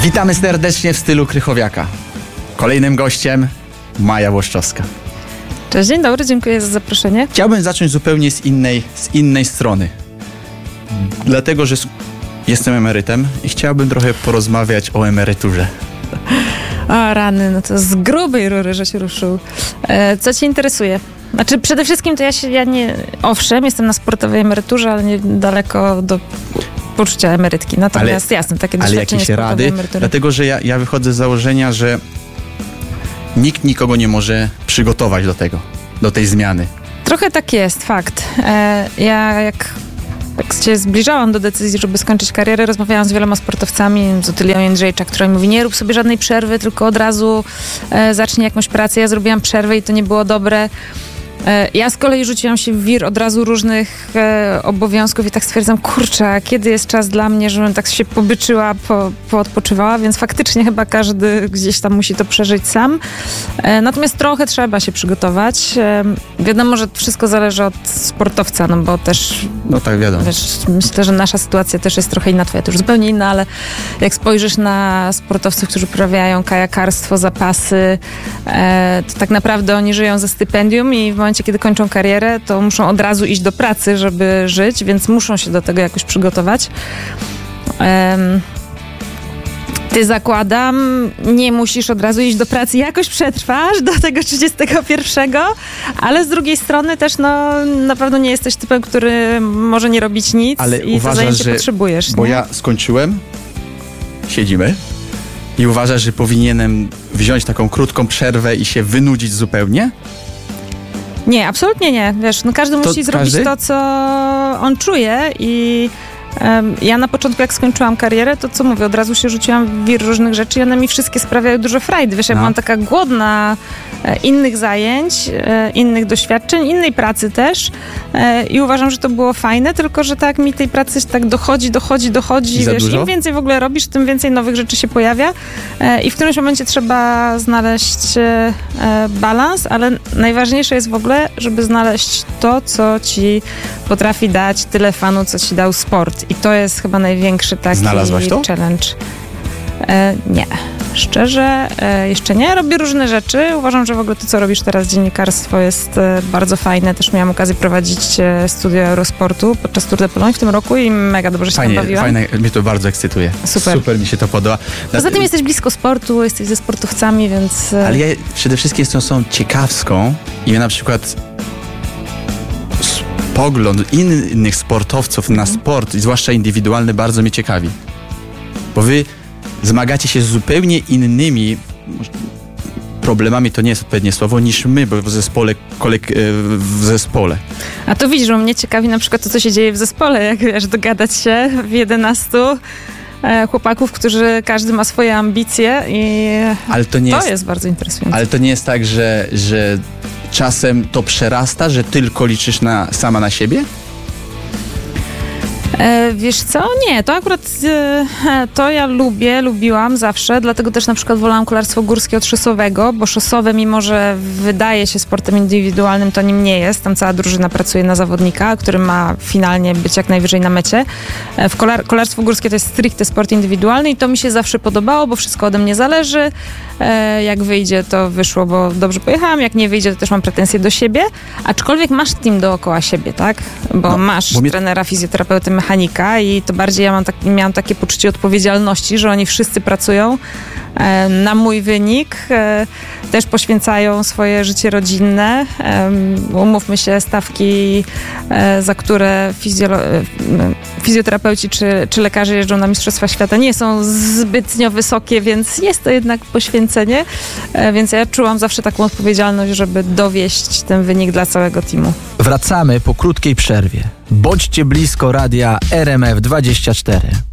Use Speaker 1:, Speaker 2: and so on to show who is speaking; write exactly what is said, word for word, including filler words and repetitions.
Speaker 1: Witamy serdecznie w stylu Krychowiaka. Kolejnym gościem Maja Włoszczowska.
Speaker 2: Cześć, dzień dobry, dziękuję za zaproszenie.
Speaker 1: Chciałbym zacząć zupełnie z innej, z innej strony. Dlatego, że jestem emerytem i chciałbym trochę porozmawiać o emeryturze.
Speaker 2: O rany, no to z grubej rury, że się ruszył. E, co cię interesuje? Znaczy przede wszystkim to ja się, ja nie, owszem, jestem na sportowej emeryturze, ale nie daleko do poczucia emerytki. Natomiast ale, jasne, takie
Speaker 1: ale
Speaker 2: doświadczenie
Speaker 1: jakieś rady?
Speaker 2: emerytury.
Speaker 1: Dlatego, że ja, ja wychodzę z założenia, że nikt nikogo nie może przygotować do tego, do tej zmiany.
Speaker 2: Trochę tak jest, fakt. E, ja jak tak się zbliżałam do decyzji, żeby skończyć karierę, rozmawiałam z wieloma sportowcami, z Otylią Jędrzejczak, która mi mówi, nie rób sobie żadnej przerwy, tylko od razu e, zacznij jakąś pracę. Ja zrobiłam przerwę i to nie było dobre. E, ja z kolei rzuciłam się w wir od razu różnych e, obowiązków i tak stwierdzam, kurczę, a kiedy jest czas dla mnie, żebym tak się pobyczyła, po, poodpoczywała, więc faktycznie chyba każdy gdzieś tam musi to przeżyć sam. E, natomiast trochę trzeba się przygotować. E, wiadomo, że wszystko zależy od sportowca, no bo też
Speaker 1: No tak, wiadomo.
Speaker 2: Wiesz, myślę, że nasza sytuacja też jest trochę inna, twoja to już zupełnie inna, ale jak spojrzysz na sportowców, którzy uprawiają kajakarstwo, zapasy, e, to tak naprawdę oni żyją ze stypendium i w momencie, kiedy kończą karierę, to muszą od razu iść do pracy, żeby żyć, więc muszą się do tego jakoś przygotować. E, Ty, zakładam, nie musisz od razu iść do pracy, jakoś przetrwasz do tego trzydziestego pierwszego, ale z drugiej strony też no, na pewno nie jesteś typem, który może nie robić nic
Speaker 1: ale
Speaker 2: i
Speaker 1: uważasz,
Speaker 2: to zajęcie
Speaker 1: że,
Speaker 2: potrzebujesz.
Speaker 1: Bo
Speaker 2: nie?
Speaker 1: ja skończyłem, siedzimy i uważasz, że powinienem wziąć taką krótką przerwę i się wynudzić zupełnie?
Speaker 2: Nie, absolutnie nie. Wiesz, no każdy
Speaker 1: To
Speaker 2: musi zrobić
Speaker 1: każdy?
Speaker 2: to, co on czuje i um, ja na początku, jak skończyłam karierę, to co mówię, od razu się rzuciłam w wir różnych rzeczy i one mi wszystkie sprawiają dużo frajdy. Wiesz, ja
Speaker 1: No.
Speaker 2: byłam taka głodna e, innych zajęć, e, innych doświadczeń, innej pracy też e, i uważam, że to było fajne, tylko że tak mi tej pracy tak dochodzi, dochodzi, dochodzi.
Speaker 1: I za
Speaker 2: Wiesz,
Speaker 1: dużo?
Speaker 2: im więcej w ogóle robisz, tym więcej nowych rzeczy się pojawia e, i w którymś momencie trzeba znaleźć e, e, balans, ale najważniejsze jest w ogóle, żeby znaleźć to, co ci potrafi dać tyle fanu, co ci dał sport. I to jest chyba największy taki
Speaker 1: Znalazłaś to?
Speaker 2: challenge. E, nie. Szczerze, e, jeszcze nie. Robię różne rzeczy. Uważam, że w ogóle to, co robisz teraz, dziennikarstwo jest e, bardzo fajne. Też miałam okazję prowadzić e, studia Eurosportu podczas Tour de Pologne w tym roku i mega dobrze się
Speaker 1: Fajnie,
Speaker 2: tam bawiłam.
Speaker 1: fajne, mnie to bardzo ekscytuje.
Speaker 2: Super.
Speaker 1: Super mi się to podoba.
Speaker 2: Poza tym jesteś blisko sportu, jesteś ze sportowcami, więc... E,
Speaker 1: Ale ja przede wszystkim jestem osobą ciekawską i ja na przykład pogląd innych sportowców na sport, zwłaszcza indywidualny, bardzo mnie ciekawi. Bo wy zmagacie się z zupełnie innymi problemami, to nie jest odpowiednie słowo, niż my, bo w zespole, kolek, w zespole.
Speaker 2: A to widzisz, że mnie ciekawi na przykład to, co się dzieje w zespole, jak wiesz, dogadać się w jedenastu e, chłopaków, którzy każdy ma swoje ambicje i
Speaker 1: Ale to nie
Speaker 2: to
Speaker 1: jest,
Speaker 2: jest bardzo interesujące.
Speaker 1: ale to nie jest tak, że, że czasem to przerasta, że tylko liczysz na, sama na siebie?
Speaker 2: E, wiesz co? Nie, to akurat e, to ja lubię, lubiłam zawsze, dlatego też na przykład wolałam kolarstwo górskie od szosowego, bo szosowe, mimo że wydaje się sportem indywidualnym, to nim nie jest. Tam cała drużyna pracuje na zawodnika, który ma finalnie być jak najwyżej na mecie. E, w kolar- kolarstwo górskie to jest stricte sport indywidualny i to mi się zawsze podobało, bo wszystko ode mnie zależy. E, jak wyjdzie, to wyszło, bo dobrze pojechałam. Jak nie wyjdzie, to też mam pretensje do siebie. Aczkolwiek masz team dookoła siebie, tak? Bo
Speaker 1: No,
Speaker 2: masz
Speaker 1: bo mnie-
Speaker 2: trenera, fizjoterapeuty, mechanika i to bardziej ja mam tak, miałam takie poczucie odpowiedzialności, że oni wszyscy pracują e, na mój wynik, e, też poświęcają swoje życie rodzinne. E, umówmy się, stawki, e, za które fizjolo- e, fizjoterapeuci czy, czy lekarze jeżdżą na Mistrzostwa Świata, nie są zbytnio wysokie, więc jest to jednak poświęcenie, e, więc ja czułam zawsze taką odpowiedzialność, żeby dowieść ten wynik dla całego teamu.
Speaker 3: Wracamy po krótkiej przerwie. Bądźcie blisko radia R M F dwadzieścia cztery.